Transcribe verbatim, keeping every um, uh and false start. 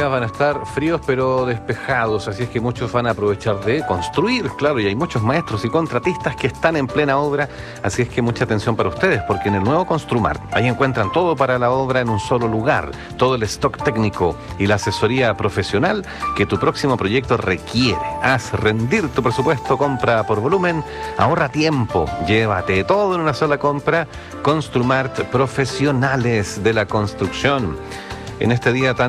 días van a estar fríos pero despejados, así es que muchos van a aprovechar de construir, claro, y hay muchos maestros y contratistas que están en plena obra, así es que mucha atención para ustedes, porque en el nuevo Construmart, ahí encuentran todo para la obra en un solo lugar, todo el stock técnico y la asesoría profesional que tu próximo proyecto requiere. Haz rendir tu presupuesto, compra por volumen, ahorra tiempo, llévate todo en una sola compra. Construmart, profesionales de la construcción. En este día tan